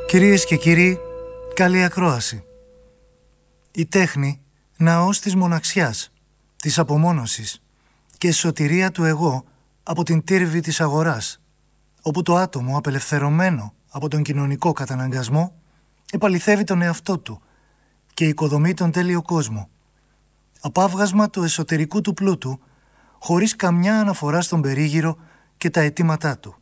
Κυρίες και κύριοι, καλή ακρόαση. Η τέχνη, ναός της μοναξιάς, της απομόνωσης και σωτηρία του εγώ από την τύρβη της αγοράς, όπου το άτομο απελευθερωμένο από τον κοινωνικό καταναγκασμό επαληθεύει τον εαυτό του και οικοδομεί τον τέλειο κόσμο. Απάβγασμα του εσωτερικού του πλούτου, χωρίς καμιά αναφορά στον περίγυρο και τα αιτήματά του.